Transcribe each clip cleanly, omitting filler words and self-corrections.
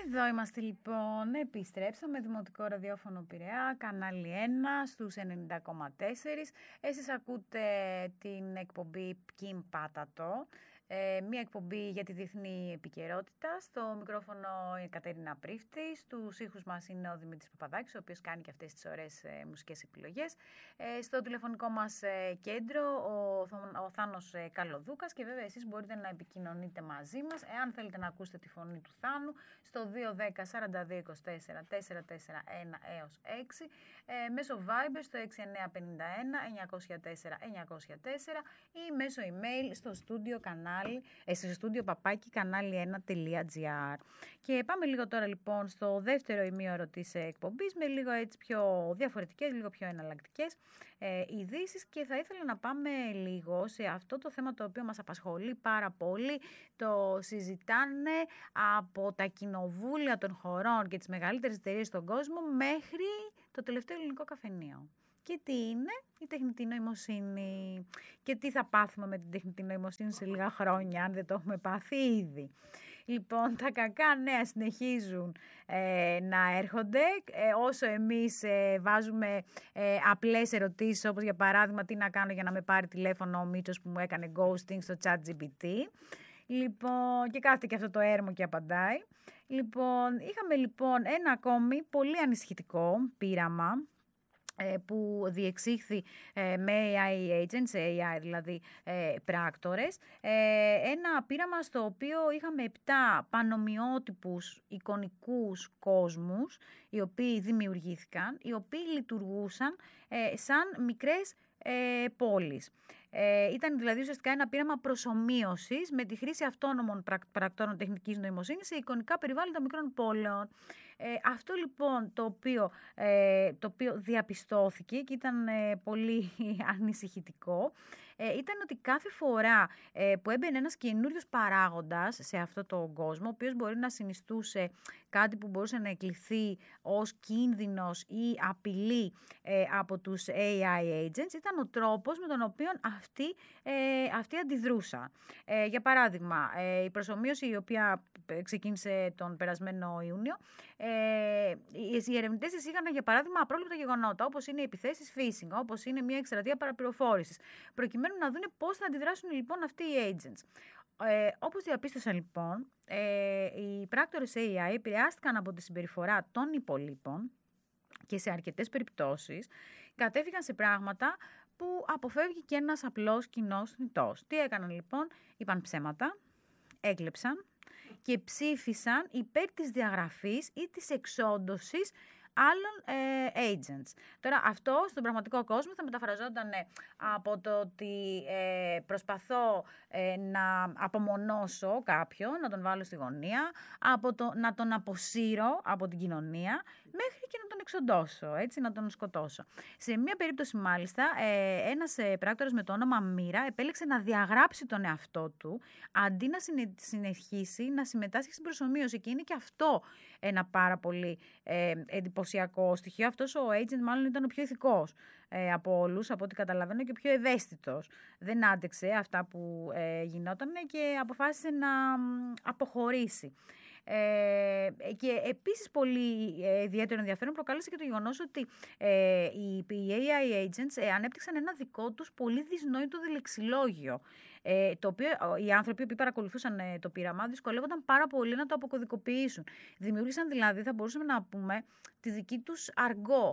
Εδώ είμαστε λοιπόν, επιστρέψαμε, Δημοτικό Ραδιόφωνο Πειραιά, κανάλι 1 στους 90,4. Εσείς ακούτε την εκπομπή Kim Πάτατο, μία εκπομπή για τη διεθνή επικαιρότητα. Στο μικρόφωνο η Κατερίνα Πρίφτη, στους ήχους μας είναι ο Δημήτρης Παπαδάκης, ο οποίος κάνει και αυτές τις ωραίες μουσικές επιλογές. Στο τηλεφωνικό μας κέντρο ο Θάνος Καλοδούκας και βέβαια εσείς μπορείτε να επικοινωνείτε μαζί μας, εάν θέλετε να ακούσετε τη φωνή του Θάνου, στο 210 4224 441 έως 6, μέσω Viber στο 6951 904 904 ή μέσω email στο στούντιο κανάλι1.gr. Και πάμε λίγο τώρα λοιπόν στο δεύτερο ημίωρο της εκπομπής με λίγο έτσι πιο διαφορετικές, λίγο πιο εναλλακτικές ειδήσεις, και θα ήθελα να πάμε λίγο σε αυτό το θέμα το οποίο μας απασχολεί πάρα πολύ. Το συζητάνε από τα κοινοβούλια των χωρών και τις μεγαλύτερες εταιρείες στον κόσμο μέχρι το τελευταίο ελληνικό καφενείο. Και τι είναι η τεχνητή νοημοσύνη και τι θα πάθουμε με την τεχνητή νοημοσύνη σε λίγα χρόνια, αν δεν το έχουμε πάθει ήδη. Λοιπόν, τα κακά νέα συνεχίζουν να έρχονται, όσο εμείς βάζουμε απλές ερωτήσεις, όπως για παράδειγμα τι να κάνω για να με πάρει τηλέφωνο ο Μίτσος που μου έκανε ghosting στο ChatGPT. Λοιπόν, και κάθεται και αυτό το έρμο και απαντάει. Λοιπόν, είχαμε λοιπόν ένα ακόμη πολύ ανησυχητικό πείραμα που διεξήχθη με AI agents, AI δηλαδή πράκτορες, ένα πείραμα στο οποίο είχαμε 7 πανομοιότυπους εικονικούς κόσμους, οι οποίοι δημιουργήθηκαν, οι οποίοι λειτουργούσαν σαν μικρές πόλεις. Ήταν δηλαδή ουσιαστικά ένα πείραμα προσομοίωσης με τη χρήση αυτόνομων πρακτόρων τεχνικής νοημοσύνης σε εικονικά περιβάλλοντα μικρών πόλεων. Αυτό λοιπόν το οποίο διαπιστώθηκε και ήταν πολύ ανησυχητικό ήταν ότι κάθε φορά που έμπαινε ένας καινούριος παράγοντας σε αυτό το κόσμο, ο οποίος μπορεί να συνιστούσε κάτι που μπορούσε να εκλειθεί ως κίνδυνος ή απειλή από τους AI agents, ήταν ο τρόπος με τον οποίο αυτοί αντιδρούσαν. Για παράδειγμα, η προσομοίωση η οποία ξεκίνησε τον περασμένο Ιούνιο, οι ερευνητές εισήγαγαν για παράδειγμα απρόβλεπτα γεγονότα, όπως είναι οι επιθέσεις phishing, όπως είναι μια εκστρατεία παραπληροφόρησης, προκειμένου να δουν πώς θα αντιδράσουν λοιπόν αυτοί οι agents. Όπως διαπίστωσαν λοιπόν, οι πράκτορες AI επηρεάστηκαν από τη συμπεριφορά των υπολείπων και σε αρκετές περιπτώσεις κατέφυγαν σε πράγματα που αποφεύγει και ένας απλός κοινός θνητός. Τι έκαναν λοιπόν? Είπαν ψέματα, έκλεψαν και ψήφισαν υπέρ της διαγραφής ή της εξόντωσης άλλων agents. Τώρα αυτό στον πραγματικό κόσμο θα μεταφραζόταν από το ότι προσπαθώ να απομονώσω κάποιον, να τον βάλω στη γωνία, από το να τον αποσύρω από την κοινωνία, μέχρι και να τον εξοντώσω, έτσι, να τον σκοτώσω. Σε μία περίπτωση μάλιστα ένας πράκτορας με το όνομα Μοίρα επέλεξε να διαγράψει τον εαυτό του αντί να συνεχίσει να συμμετάσχει στην προσομοίωση, και είναι και αυτό ένα πάρα πολύ εντυπωσιακό στοιχείο. Αυτός ο agent μάλλον ήταν ο πιο ηθικός από όλους, από ό,τι καταλαβαίνω, και ο πιο ευαίσθητος. Δεν άντεξε αυτά που γινόταν και αποφάσισε να αποχωρήσει. Και επίσης πολύ ιδιαίτερο ενδιαφέρον προκάλεσε και το γεγονός ότι οι AI agents ανέπτυξαν ένα δικό τους πολύ δυσνόητο διλεξιλόγιο, το οποίο οι άνθρωποι που παρακολουθούσαν το πείραμα δυσκολεύονταν πάρα πολύ να το αποκωδικοποιήσουν. Δημιούργησαν δηλαδή, θα μπορούσαμε να πούμε, τη δική τους αργό,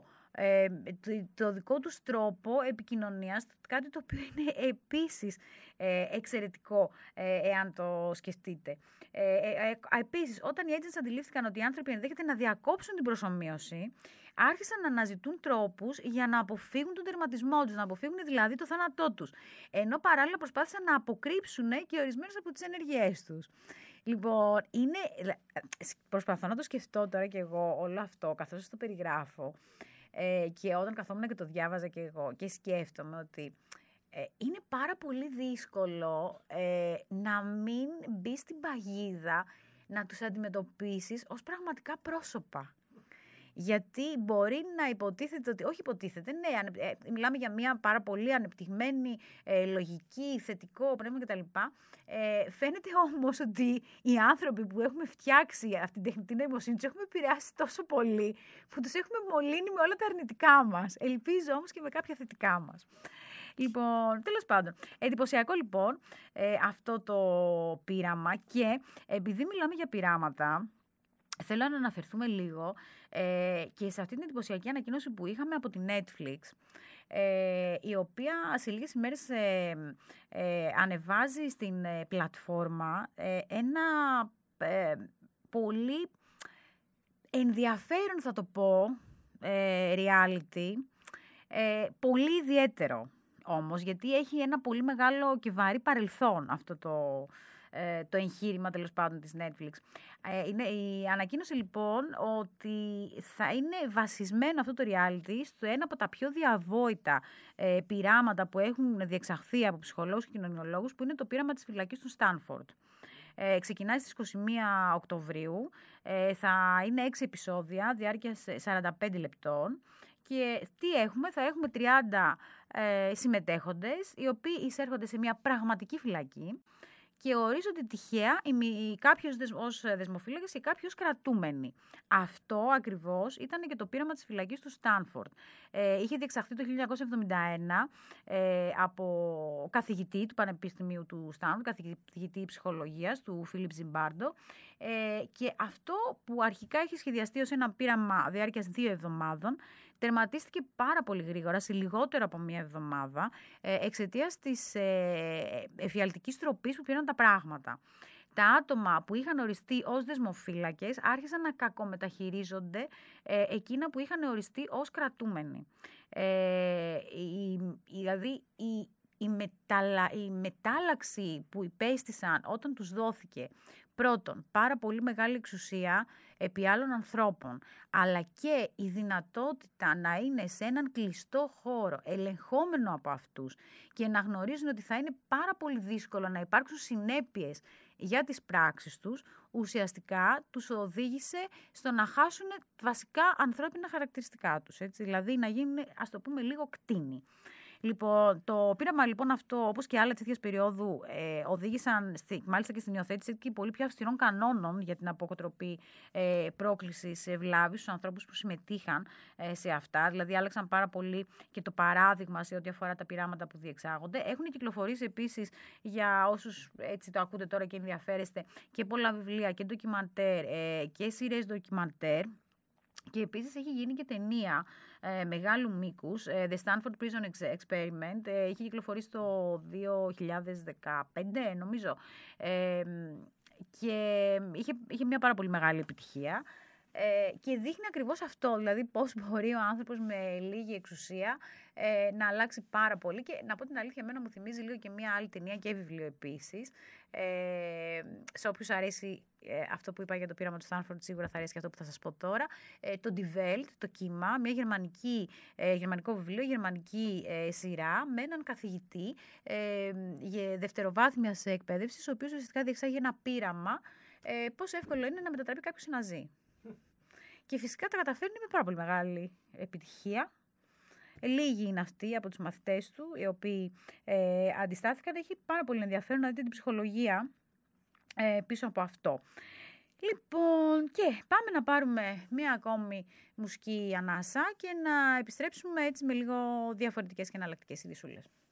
το δικό τους τρόπο επικοινωνίας, κάτι το οποίο είναι επίσης εξαιρετικό εάν το σκεφτείτε. Επίσης, όταν οι agents αντιλήφθηκαν ότι οι άνθρωποι ενδέχεται να διακόψουν την προσομοίωση, άρχισαν να αναζητούν τρόπους για να αποφύγουν τον τερματισμό τους, να αποφύγουν δηλαδή το θάνατό τους, ενώ παράλληλα προσπάθησαν να αποκρύψουν και ορισμένες από τις ενεργειές τους. Λοιπόν, προσπαθώ να το σκεφτώ τώρα και εγώ όλο αυτό, καθώς το περιγράφω, και όταν καθόμουν και το διάβαζα και εγώ και σκέφτομαι ότι είναι πάρα πολύ δύσκολο να μην μπει στην παγίδα να τους αντιμετωπίσεις ως πραγματικά πρόσωπα. Γιατί μπορεί να υποτίθεται ότι, όχι υποτίθεται, ναι, μιλάμε για μια πάρα πολύ ανεπτυγμένη λογική, θετικό πνεύμα κτλ. Φαίνεται όμως ότι οι άνθρωποι που έχουμε φτιάξει αυτή την τεχνητή νοημοσύνη τους έχουμε επηρεάσει τόσο πολύ που τους έχουμε μολύνει με όλα τα αρνητικά μας. Ελπίζω όμως και με κάποια θετικά μας. Λοιπόν, τέλος πάντων, εντυπωσιακό λοιπόν αυτό το πείραμα, και επειδή μιλάμε για πειράματα, θέλω να αναφερθούμε λίγο και σε αυτή την εντυπωσιακή ανακοίνωση που είχαμε από τη Netflix, η οποία σε λίγες ημέρες ανεβάζει στην πλατφόρμα ένα πολύ ενδιαφέρον, θα το πω, reality, πολύ ιδιαίτερο όμως, γιατί έχει ένα πολύ μεγάλο και βαρύ παρελθόν αυτό το εγχείρημα, τέλος πάντων, της Netflix. Η ανακοίνωση λοιπόν ότι θα είναι βασισμένο αυτό το reality στο ένα από τα πιο διαβόητα πειράματα που έχουν διεξαχθεί από ψυχολόγους και κοινωνιολόγους, που είναι το πείραμα της φυλακής του Στάνφορντ. Ξεκινάει στις 21 Οκτωβρίου, θα είναι 6 επεισόδια, διάρκειας 45 λεπτών. Και τι έχουμε? Θα έχουμε 30 συμμετέχοντες, οι οποίοι εισέρχονται σε μια πραγματική φυλακή και ορίζονται τυχαία κάποιος ως δεσμοφύλακες και κάποιος κρατούμενοι. Αυτό ακριβώς ήταν και το πείραμα της φυλακής του Στάνφορντ. Είχε διεξαχθεί το 1971 από καθηγητή του Πανεπιστημίου του Στάνφορντ, καθηγητή ψυχολογίας του Φίλιπ Ζιμπάρντο, και αυτό που αρχικά είχε σχεδιαστεί ως ένα πείραμα διάρκειας 2 εβδομάδων, τερματίστηκε πάρα πολύ γρήγορα, σε λιγότερο από 1 εβδομάδα, εξαιτίας της εφιαλτικής τροπής που πήραν τα πράγματα. Τα άτομα που είχαν οριστεί ως δεσμοφύλακες άρχισαν να κακομεταχειρίζονται εκείνα που είχαν οριστεί ως κρατούμενοι. Δηλαδή η μετάλλαξη που υπέστησαν όταν τους δόθηκε, πρώτον, πάρα πολύ μεγάλη εξουσία επί άλλων ανθρώπων, αλλά και η δυνατότητα να είναι σε έναν κλειστό χώρο, ελεγχόμενο από αυτούς, και να γνωρίζουν ότι θα είναι πάρα πολύ δύσκολο να υπάρξουν συνέπειες για τις πράξεις τους, ουσιαστικά τους οδήγησε στο να χάσουν βασικά ανθρώπινα χαρακτηριστικά τους, έτσι, δηλαδή να γίνουν, ας το πούμε, λίγο κτήνοι. Λοιπόν, το πείραμα λοιπόν αυτό, όπως και άλλα τέτοιες περίοδου, οδήγησαν μάλιστα και στην υιοθέτηση και πολύ πιο αυστηρών κανόνων για την αποκοτροπή πρόκλησης βλάβης στους ανθρώπους που συμμετείχαν σε αυτά. Δηλαδή, άλλαξαν πάρα πολύ και το παράδειγμα σε ό,τι αφορά τα πειράματα που διεξάγονται. Έχουν κυκλοφορήσει επίσης, για όσους έτσι το ακούτε τώρα και ενδιαφέρεστε, και πολλά βιβλία και ντοκιμαντέρ και σειρές ντοκιμαντέρ. Και επίσης έχει γίνει και ταινία μεγάλου μήκους, The Stanford Prison Experiment, είχε κυκλοφορήσει το 2015 νομίζω, και είχε μια πάρα πολύ μεγάλη επιτυχία. Και δείχνει ακριβώς αυτό, δηλαδή πώς μπορεί ο άνθρωπος με λίγη εξουσία να αλλάξει πάρα πολύ. Και να πω την αλήθεια, εμένα μου θυμίζει λίγο και μια άλλη ταινία και βιβλίο επίσης. Σε όποιους αρέσει αυτό που είπα για το πείραμα του Στάνφορντ, σίγουρα θα αρέσει και αυτό που θα σας πω τώρα. Το Die Welt, το κύμα, μια γερμανικό βιβλίο, γερμανική σειρά, με έναν καθηγητή δευτεροβάθμιας εκπαίδευσης, ο οποίος ουσιαστικά διεξάγει ένα πείραμα πόσο εύκολο είναι να μετατραπεί κάποιος σε ναζί. Και φυσικά τα καταφέρνει με πάρα πολύ μεγάλη επιτυχία. Λίγοι είναι αυτοί από τους μαθητές του, οι οποίοι αντιστάθηκαν. Έχει πάρα πολύ ενδιαφέρον να δείτε την ψυχολογία πίσω από αυτό. Λοιπόν, και πάμε να πάρουμε μία ακόμη μουσική ανάσα και να επιστρέψουμε έτσι με λίγο διαφορετικές και εναλλακτικές ειδησούλες.